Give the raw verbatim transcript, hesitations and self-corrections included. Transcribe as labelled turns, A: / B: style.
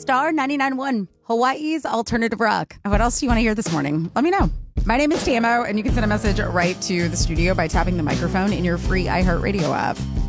A: Star ninety-nine point one, Hawaii's alternative rock. What else do you want to hear this morning? Let me know. My name is Tamo, and you can send a message right to the studio by tapping the microphone in your free iHeartRadio app.